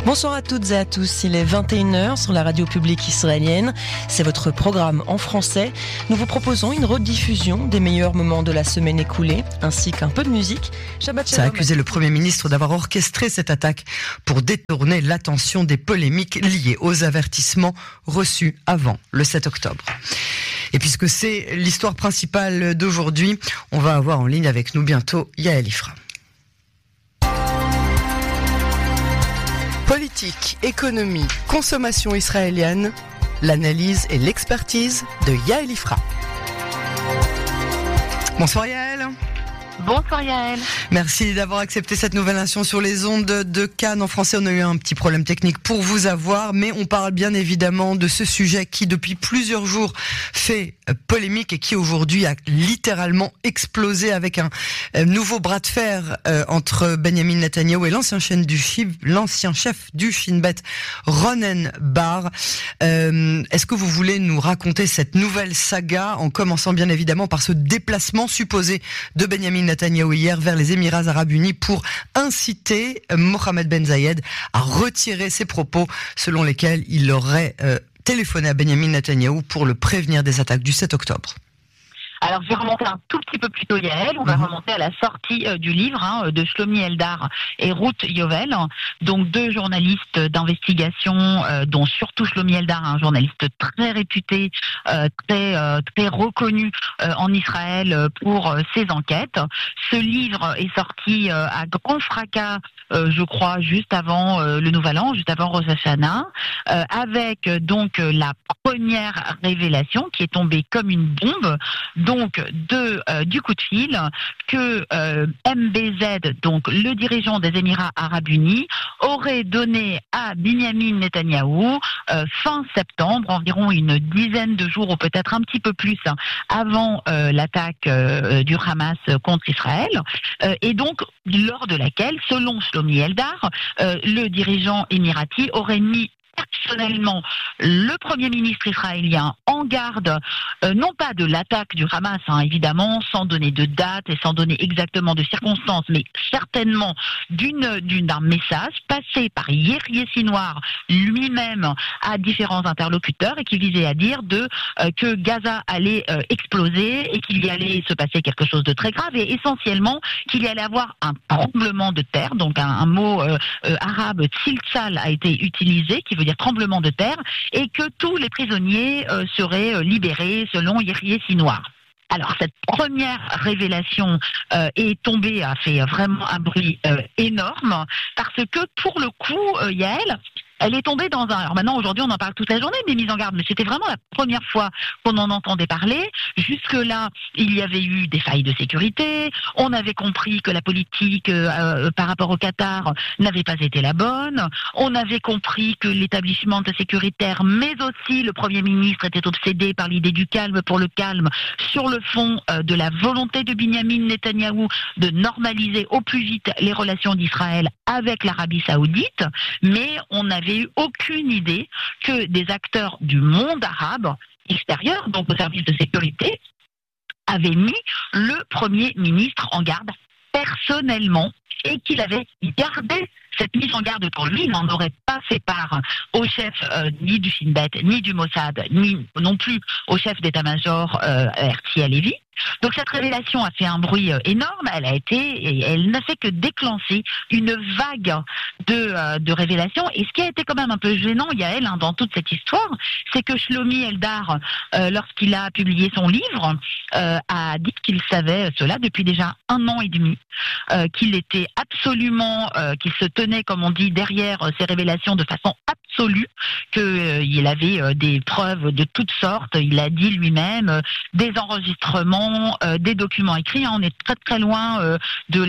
Bonsoir à toutes et à tous, il est 21h sur la radio publique israélienne. C'est votre programme en français. Nous vous proposons une rediffusion des meilleurs moments de la semaine écoulée, ainsi qu'un peu de musique. Shabbat Shalom. Ça a accusé le Premier ministre d'avoir orchestré cette attaque pour détourner l'attention des polémiques liées aux avertissements reçus avant le 7 octobre. Et puisque c'est l'histoire principale d'aujourd'hui, on va avoir en ligne avec nous bientôt Yael Ifra. Politique, économie, consommation israélienne, l'analyse et l'expertise de Yael Ifra. Bonsoir Yael. Bonsoir Yael. Merci d'avoir accepté cette nouvelle émission sur les ondes de Cannes. En français, on a eu un petit problème technique pour vous avoir, mais on parle bien évidemment de ce sujet qui, depuis plusieurs jours, fait polémique et qui aujourd'hui a littéralement explosé avec un nouveau bras de fer entre Benjamin Netanyahou et l'ancien chef du Shin Bet, Ronen Bar. Est-ce que vous voulez nous raconter cette nouvelle saga en commençant bien évidemment par ce déplacement supposé de Benjamin Netanyahou hier vers les Émirats Arabes Unis pour inciter Mohamed Ben Zayed à retirer ses propos selon lesquels il aurait téléphoné à Benjamin Netanyahou pour le prévenir des attaques du 7 octobre. Alors, je vais remonter un tout petit peu plus tôt, Yael. On va remonter à la sortie du livre de Shlomi Eldar et Ruth Yovel, donc deux journalistes d'investigation, dont surtout Shlomi Eldar, un journaliste très réputé, très reconnu en Israël pour ses enquêtes. Ce livre est sorti à grand fracas, je crois, juste avant le Nouvel An, juste avant Rosh Hashanah, avec donc la première révélation qui est tombée comme une bombe. Donc du coup de fil que MBZ, donc le dirigeant des Émirats Arabes Unis, aurait donné à Binyamin Netanyahou fin septembre, environ une dizaine de jours ou peut-être un petit peu plus avant l'attaque du Hamas contre Israël, et donc lors de laquelle, selon Shlomi Eldar, le dirigeant émirati aurait mis personnellement le Premier ministre israélien en garde, non pas de l'attaque du Hamas, évidemment, sans donner de date et sans donner exactement de circonstances, mais certainement d'un message passé par Yehriye Sinwar lui-même à différents interlocuteurs et qui visait à dire que Gaza allait exploser et qu'il y allait se passer quelque chose de très grave et essentiellement qu'il y allait avoir un tremblement de terre, donc un mot arabe tsiltsal a été utilisé, qui veut dire tremblement de terre, et que tous les prisonniers seraient libérés selon Yehriye Sinwar. Alors, cette première révélation est tombée, a fait vraiment un bruit énorme, parce que pour le coup, Yael, elle est tombée dans un... Alors maintenant, aujourd'hui, on en parle toute la journée des mises en garde, mais c'était vraiment la première fois qu'on en entendait parler. Jusque-là, il y avait eu des failles de sécurité. On avait compris que la politique par rapport au Qatar n'avait pas été la bonne. On avait compris que l'établissement sécuritaire, mais aussi le Premier ministre, était obsédé par l'idée du calme pour le calme, sur le fond de la volonté de Binyamin Netanyahou de normaliser au plus vite les relations d'Israël avec l'Arabie Saoudite. Mais on n'avait eu aucune idée que des acteurs du monde arabe extérieur, donc au service de sécurité, avaient mis le Premier ministre en garde personnellement et qu'il avait gardé cette mise en garde pour lui. Il n'en aurait pas fait part au chef ni du Shin Bet, ni du Mossad, ni non plus au chef d'état-major Herzi Halevi. Donc cette révélation a fait un bruit énorme. Elle n'a fait que déclencher une vague de révélations. Et ce qui a été quand même un peu gênant, Yael, dans toute cette histoire, c'est que Shlomi Eldar, lorsqu'il a publié son livre, a dit qu'il savait cela depuis déjà 1 an et demi, qu'il était absolument, qu'il se tenait, comme on dit, derrière ces révélations de façon absolue, qu'il avait des preuves de toutes sortes. Il a dit lui-même des enregistrements, des documents écrits. On est très très loin des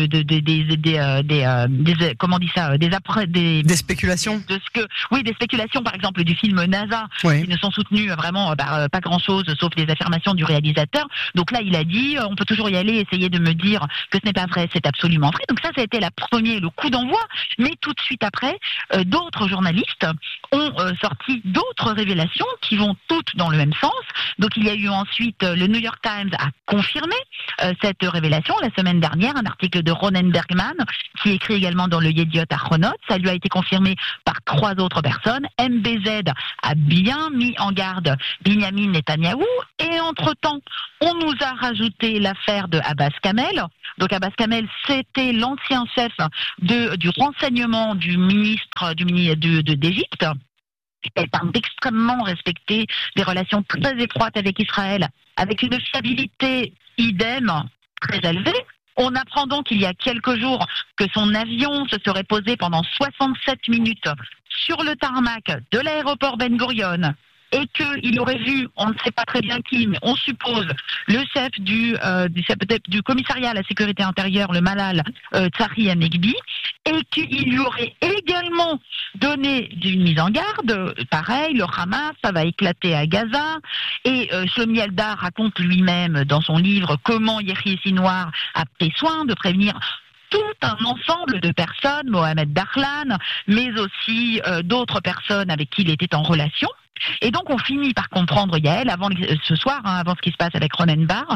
comment on dit ça, des spéculations. Des spéculations, par exemple du film NASA, qui ne sont soutenues vraiment par pas grand chose, sauf des affirmations du réalisateur. Donc là, il a dit, on peut toujours y aller, essayer de me dire que ce n'est pas vrai, c'est absolument vrai. Donc ça a été le coup d'envoi. Mais tout de suite après, d'autres journalistes journalistes ont sorti d'autres révélations qui vont toutes dans le même sens. Donc il y a eu ensuite, le New York Times a confirmé cette révélation la semaine dernière, un article de Ronen Bergman qui écrit également dans le Yediot Ahronot. Ça lui a été confirmé par 3 autres personnes. MBZ a bien mis en garde Binyamin Netanyahou, et entre-temps, on nous a rajouté l'affaire de Abbas Kamel. Donc Abbas Kamel, c'était l'ancien chef du renseignement du ministre d'Égypte. Quelqu'un d'extrêmement respecté, des relations très étroites avec Israël, avec une fiabilité idem très élevée. On apprend donc il y a quelques jours que son avion se serait posé pendant 67 minutes sur le tarmac de l'aéroport Ben Gurion, et qu'il aurait vu, on ne sait pas très bien qui, mais on suppose, le chef du commissariat à la sécurité intérieure, le Malal Tzahi Hanegbi, et qu'il lui aurait également donné une mise en garde. Pareil, le Hamas, ça va éclater à Gaza, et Shlomi Eldar raconte lui-même dans son livre comment Yehia Sinwar a pris soin de prévenir tout un ensemble de personnes, Mohamed Dahlan, mais aussi d'autres personnes avec qui il était en relation. Et donc on finit par comprendre, Yael, avant ce soir, avant ce qui se passe avec Ronen Bar,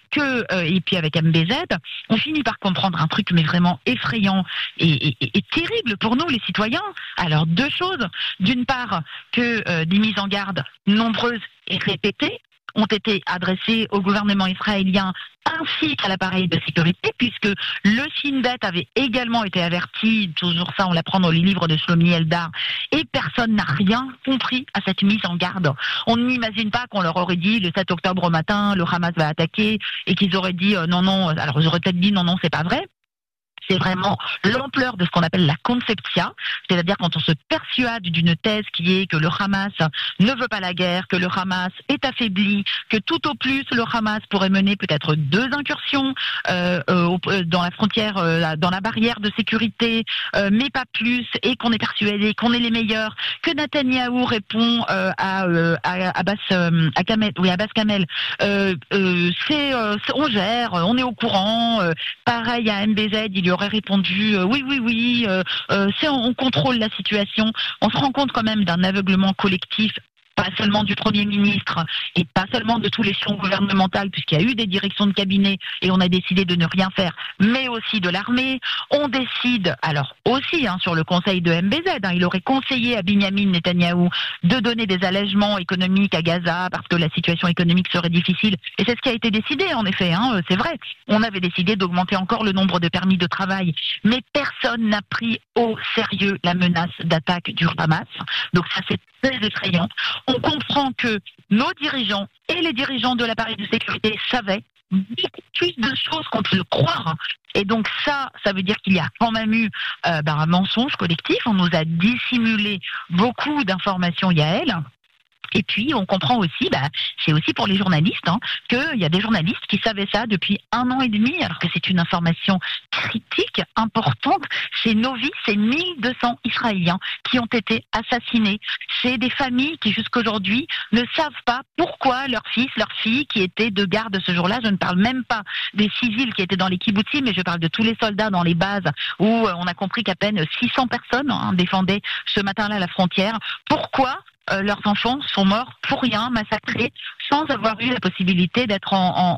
et puis avec MBZ, on finit par comprendre un truc mais vraiment effrayant et terrible pour nous les citoyens. Alors 2 choses. D'une part, que des mises en garde nombreuses et répétées ont été adressées au gouvernement israélien ainsi qu'à l'appareil de sécurité, puisque le Shin Bet avait également été averti, toujours ça on l'apprend dans les livres de Shlomi Eldar, et personne n'a rien compris à cette mise en garde. On n'imagine pas qu'on leur aurait dit le 7 octobre au matin, le Hamas va attaquer, et qu'ils auraient dit non, alors ils auraient peut-être dit non, c'est pas vrai. C'est vraiment l'ampleur de ce qu'on appelle la conceptia, c'est-à-dire quand on se persuade d'une thèse qui est que le Hamas ne veut pas la guerre, que le Hamas est affaibli, que tout au plus le Hamas pourrait mener peut-être 2 incursions dans la frontière, dans la barrière de sécurité, mais pas plus, et qu'on est persuadé qu'on est les meilleurs, que Netanyahou répond à Abbas Kamel, on gère, on est au courant, pareil à MBZ, il y aurait répondu oui, on contrôle la situation. On se rend compte quand même d'un aveuglement collectif, pas seulement du Premier ministre et pas seulement de tout l'échelon gouvernemental, puisqu'il y a eu des directions de cabinet et on a décidé de ne rien faire, mais aussi de l'armée. On décide, alors aussi sur le conseil de MBZ, il aurait conseillé à Binyamin Netanyahou de donner des allègements économiques à Gaza parce que la situation économique serait difficile. Et c'est ce qui a été décidé, en effet, c'est vrai. On avait décidé d'augmenter encore le nombre de permis de travail, mais personne n'a pris au sérieux la menace d'attaque du Hamas. Donc ça, c'est très effrayant. On comprend que nos dirigeants et les dirigeants de l'appareil de sécurité savaient beaucoup plus de choses qu'on peut le croire. Et donc ça veut dire qu'il y a quand même eu un mensonge collectif. On nous a dissimulé beaucoup d'informations, Yael. Et puis, on comprend aussi, c'est aussi pour les journalistes, qu'il y a des journalistes qui savaient ça depuis 1 an et demi, alors que c'est une information critique, importante. C'est nos vies, c'est 1200 Israéliens qui ont été assassinés. C'est des familles qui, jusqu'aujourd'hui, ne savent pas pourquoi leur fils, leur fille, qui étaient de garde ce jour-là, je ne parle même pas des civils qui étaient dans les kibbutzim, mais je parle de tous les soldats dans les bases, où on a compris qu'à peine 600 personnes défendaient ce matin-là la frontière. Pourquoi leurs enfants sont morts pour rien, massacrés, sans avoir eu la possibilité d'être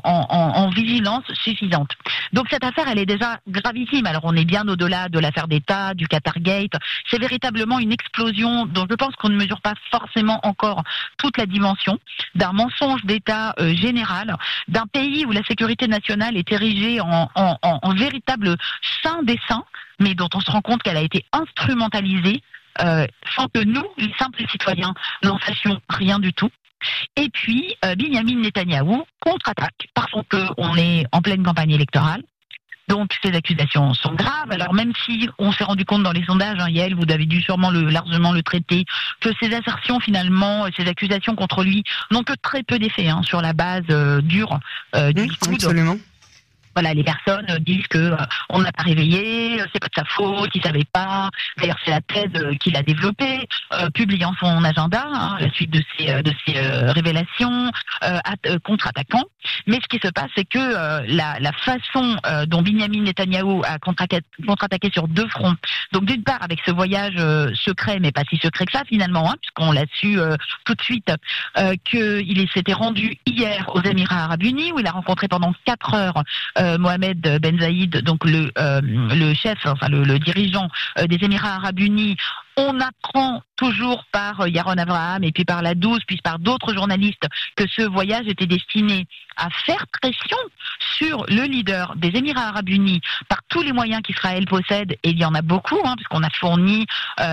en vigilance suffisante. Donc cette affaire, elle est déjà gravissime. Alors on est bien au-delà de l'affaire d'État, du Qatargate. C'est véritablement une explosion dont je pense qu'on ne mesure pas forcément encore toute la dimension, d'un mensonge d'État général, d'un pays où la sécurité nationale est érigée en véritable saint des saints, mais dont on se rend compte qu'elle a été instrumentalisée sans que nous, les simples citoyens, n'en fassions rien du tout. Et puis, Binyamin Netanyahou contre-attaque, parce qu'on est en pleine campagne électorale. Donc, ces accusations sont graves. Alors, même si on s'est rendu compte dans les sondages, Yael, vous avez dû sûrement largement le traiter, que ces assertions, finalement, ces accusations contre lui n'ont que très peu d'effet sur la base dure du Likoud. Absolument. Voilà, les personnes disent que on n'a pas réveillé, c'est pas de sa faute, il savait pas. D'ailleurs, c'est la thèse qu'il a développée, publiant son agenda, à la suite de ces révélations, contre-attaquant. Mais ce qui se passe, c'est que la façon dont Binyamin Netanyahou a contre-attaqué sur 2 fronts. Donc d'une part avec ce voyage secret, mais pas si secret que ça finalement, puisqu'on l'a su tout de suite, qu'il s'était rendu hier aux Émirats Arabes Unis, où il a rencontré pendant 4 heures Mohamed Ben Zayed, donc le chef, enfin le dirigeant des Émirats Arabes Unis. On apprend toujours par Yaron Abraham et puis par la 12, puis par d'autres journalistes, que ce voyage était destiné à faire pression sur le leader des Émirats Arabes Unis par tous les moyens qu'Israël possède, et il y en a beaucoup, puisqu'on a fourni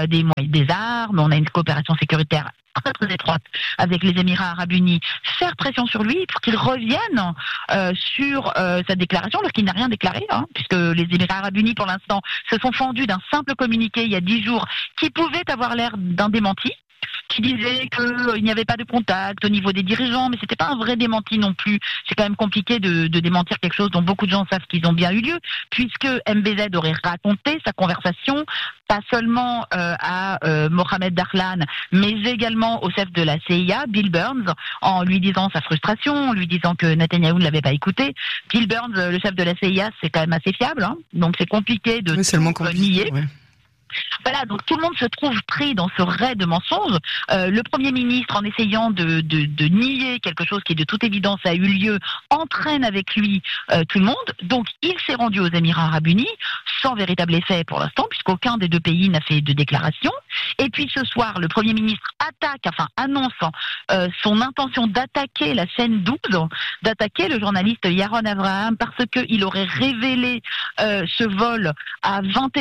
des armes, on a une coopération sécuritaire très très étroite avec les Émirats Arabes Unis, faire pression sur lui pour qu'il revienne sur sa déclaration, alors qu'il n'a rien déclaré, puisque les Émirats Arabes Unis pour l'instant se sont fendus d'un simple communiqué il y a 10 jours qui pouvait avoir l'air d'un démenti, qui disait qu'il n'y avait pas de contact au niveau des dirigeants, mais c'était pas un vrai démenti non plus. C'est quand même compliqué de démentir quelque chose dont beaucoup de gens savent qu'ils ont bien eu lieu, puisque MBZ aurait raconté sa conversation, pas seulement à Mohamed Darlan, mais également au chef de la CIA, Bill Burns, en lui disant sa frustration, en lui disant que Netanyahou ne l'avait pas écouté. Bill Burns, le chef de la CIA, c'est quand même assez fiable, donc c'est compliqué de nier. Ouais. Voilà, donc tout le monde se trouve pris dans ce raid de mensonges. Le Premier ministre, en essayant de nier quelque chose qui de toute évidence a eu lieu, entraîne avec lui tout le monde. Donc il s'est rendu aux Émirats Arabes Unis sans véritable effet pour l'instant, puisqu'aucun des 2 pays n'a fait de déclaration. Et puis ce soir, le Premier ministre annonce son intention d'attaquer la chaîne 12, d'attaquer le journaliste Yaron Abraham, parce qu'il aurait révélé ce vol à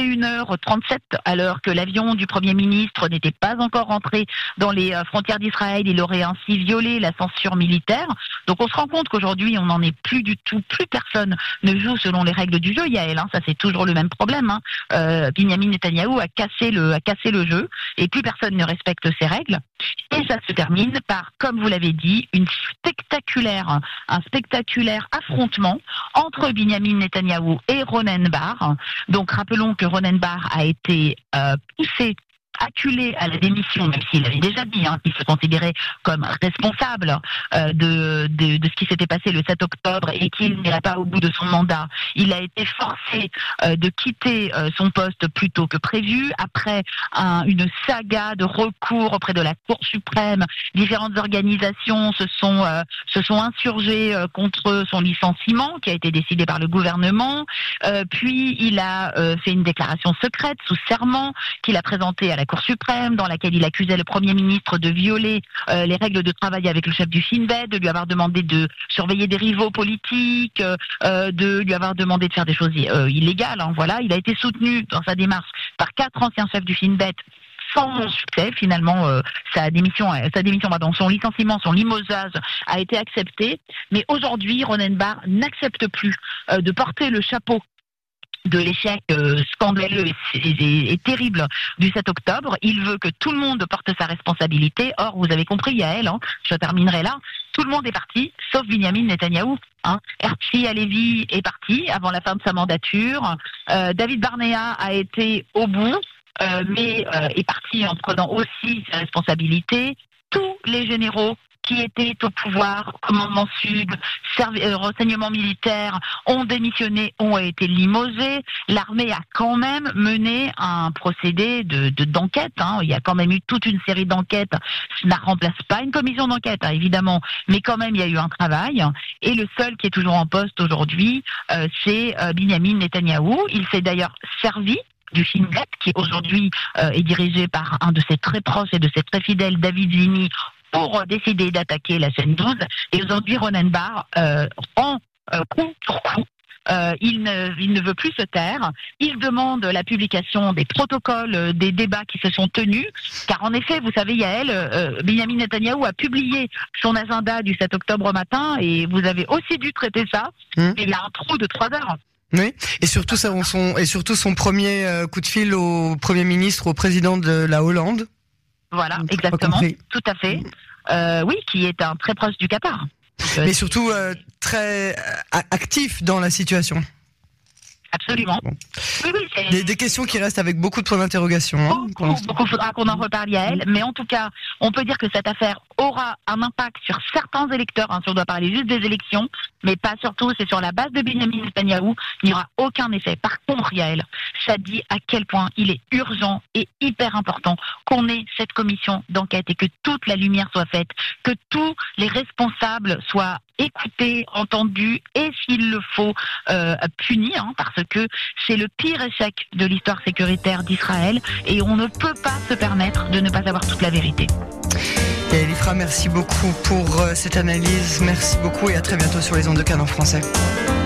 21h37, alors que l'avion du Premier ministre n'était pas encore rentré dans les frontières d'Israël. Il aurait ainsi violé la censure militaire. Donc on se rend compte qu'aujourd'hui, on n'en est plus du tout. Plus personne ne joue selon les règles du jeu, Yael. Ça, c'est toujours le même problème. Binyamin Netanyahou a cassé le jeu et plus personne ne respecte ses règles. Et ça se termine par, comme vous l'avez dit, un spectaculaire affrontement entre Binyamin Netanyahou et Ronen Bar. Donc rappelons que Ronen Bar a été poussé, acculé à la démission, même s'il avait déjà dit qu'il se considérait comme responsable de ce qui s'était passé le 7 octobre et qu'il n'irait pas au bout de son mandat. Il a été forcé de quitter son poste plus tôt que prévu, après une saga de recours auprès de la Cour suprême. Différentes organisations se sont insurgées contre son licenciement, qui a été décidé par le gouvernement. Puis il a fait une déclaration secrète sous serment qu'il a présentée à la Cour suprême, dans laquelle il accusait le Premier ministre de violer les règles de travail avec le chef du Shin Bet, de lui avoir demandé de surveiller des rivaux politiques, de lui avoir demandé de faire des choses illégales. Voilà, il a été soutenu dans sa démarche par 4 anciens chefs du Shin Bet, sans succès. Finalement, son licenciement, son limogeage a été accepté. Mais aujourd'hui, Ronen Bar n'accepte plus de porter le chapeau de l'échec scandaleux et terrible du 7 octobre. Il veut que tout le monde porte sa responsabilité. Or, vous avez compris, Yael, je terminerai là, tout le monde est parti, sauf Binyamin Netanyahou. Herzi Halevi est parti avant la fin de sa mandature. David Barnea a été au bout, mais est parti en prenant aussi ses responsabilités. Tous les généraux qui étaient au pouvoir, commandement sud, renseignement militaire, ont démissionné, ont été limogés. L'armée a quand même mené un procédé d'enquête. Il y a quand même eu toute une série d'enquêtes. Ça ne remplace pas une commission d'enquête, évidemment, mais quand même il y a eu un travail. Et le seul qui est toujours en poste aujourd'hui, c'est Binyamin Netanyahou. Il s'est d'ailleurs servi du Shin Bet, qui aujourd'hui est dirigé par un de ses très proches et de ses très fidèles, David Zini, pour décider d'attaquer la chaîne 12. Et aujourd'hui, Ronen Bar rend coup sur coup. Il ne veut plus se taire. Il demande la publication des protocoles des débats qui se sont tenus. Car en effet, vous savez, Yael, Binyamin Netanyahou a publié son agenda du 7 octobre au matin, et vous avez aussi dû traiter ça. Il y a un trou de 3 heures. Oui, et surtout son premier coup de fil au Premier ministre, au président de la Hollande. Voilà, exactement, tout à fait. Oui, qui est un très proche du Qatar. Mais surtout très actif dans la situation. Absolument. Bon. Oui, Des questions qui restent avec beaucoup de points d'interrogation. Beaucoup faudra qu'on en reparle, Yael. Mais en tout cas, on peut dire que cette affaire aura un impact sur certains électeurs, si on doit parler juste des élections, mais pas surtout, c'est sur la base de Benyamin Netanyahou, il n'y aura aucun effet. Par contre, Yael, ça dit à quel point il est urgent et hyper important qu'on ait cette commission d'enquête et que toute la lumière soit faite, que tous les responsables soient écoutés, entendus et, s'il le faut, punis, parce que c'est le pire échec de l'histoire sécuritaire d'Israël et on ne peut pas se permettre de ne pas avoir toute la vérité. Et Elifra, merci beaucoup pour cette analyse. Merci beaucoup et à très bientôt sur les ondes de Cannes en français.